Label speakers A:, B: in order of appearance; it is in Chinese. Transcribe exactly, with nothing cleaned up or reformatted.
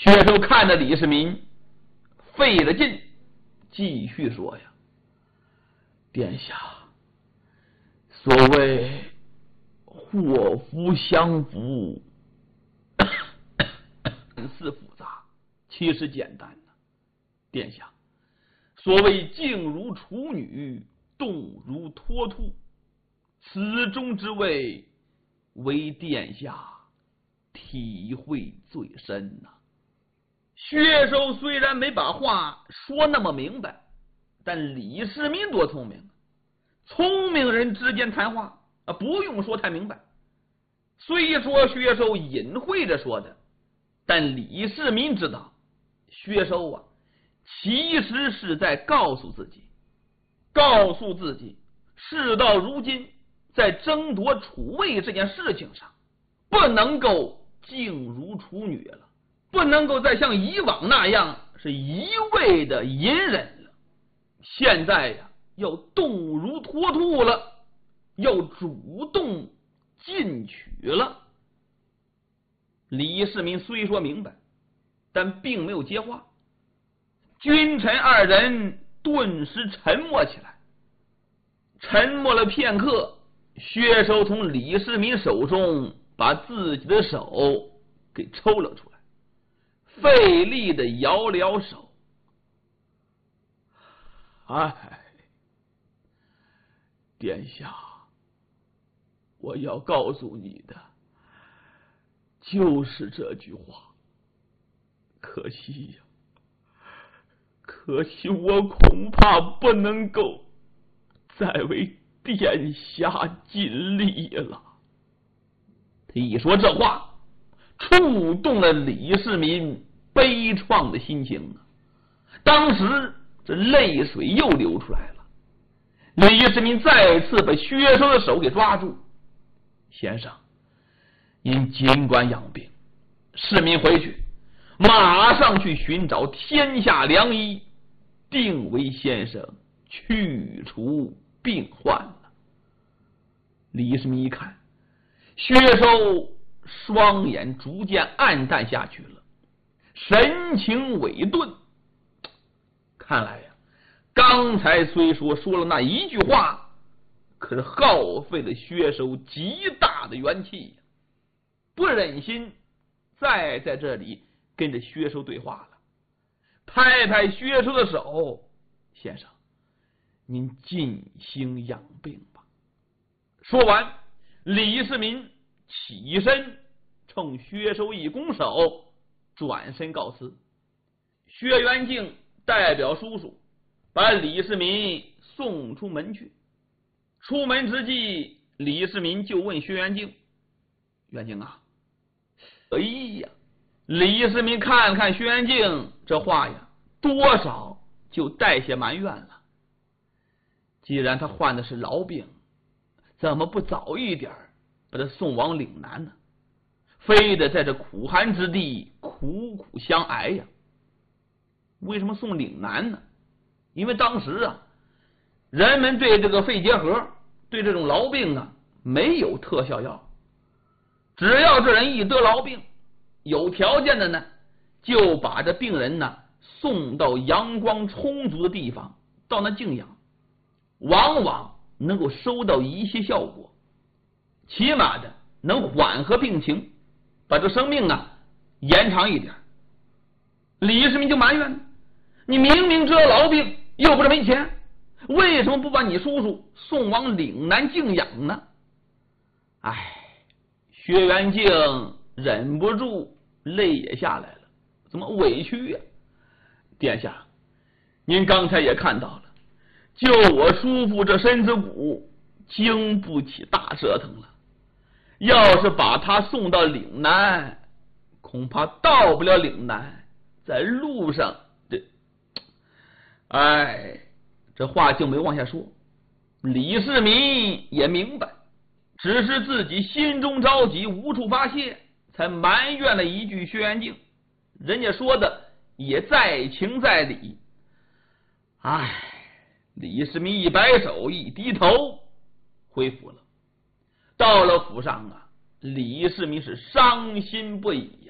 A: 薛寿看着李世民，费了劲，继续说呀：“殿下，所谓祸福相扶，看似复杂，其实简单呢。殿下，所谓静如处女，动如脱兔，此中之味，唯殿下体会最深呐、啊。”薛寿虽然没把话说那么明白，但李世民多聪明，聪明人之间谈话啊，不用说太明白。虽说薛寿隐晦着说的，但李世民知道，薛寿啊，其实是在告诉自己，告诉自己，事到如今，在争夺储位这件事情上，不能够静如处女了。不能够再像以往那样是一味的隐忍了，现在呀，要动如脱兔了，要主动进取了。李世民虽说明白，但并没有接话。君臣二人顿时沉默起来。沉默了片刻，薛寿从李世民手中把自己的手给抽了出来，费力的摇了摇手。哎，殿下，我要告诉你的就是这句话。可惜呀，可惜我恐怕不能够再为殿下尽力了。他一说这话，触动了李世民悲怆的心情啊！当时这泪水又流出来了。李世民再次把薛寿的手给抓住：“先生，您尽管养病，世民回去，马上去寻找天下良医，定为先生去除病患了。”李世民一看，薛寿双眼逐渐暗淡下去了，神情萎顿。看来呀，刚才虽说说了那一句话，可是耗费了薛寿极大的元气，不忍心再在这里跟着薛寿对话了。拍拍薛寿的手：“先生，您尽心养病吧。”说完，李世民起身冲薛寿一拱手，转身告辞。薛元敬代表叔叔把李世民送出门去。出门之际，李世民就问薛元敬：“元敬啊，哎呀！”李世民看看薛元敬，这话呀，多少就带些埋怨了。既然他患的是痨病，怎么不早一点把他送往岭南呢？非得在这苦寒之地苦苦相挨呀？为什么送岭南呢？因为当时啊，人们对这个肺结核，对这种痨病啊，没有特效药。只要这人一得痨病，有条件的呢，就把这病人呢送到阳光充足的地方，到那静养，往往能够收到一些效果，起码的能缓和病情，把这生命啊延长一点。李世民就埋怨：“你明明知道痨病，又不是没钱，为什么不把你叔叔送往岭南静养呢？”哎，薛元敬忍不住泪也下来了，怎么委屈呀、啊？殿下，您刚才也看到了，就我叔父这身子骨经不起大折腾了，要是把他送到岭南，恐怕到不了岭南，在路上这……哎，这话就没往下说。李世民也明白，只是自己心中着急，无处发泄，才埋怨了一句薛元敬。人家说的也在情在理。哎，李世民一摆手，一低头，回府了。到了府上啊，李世民是伤心不已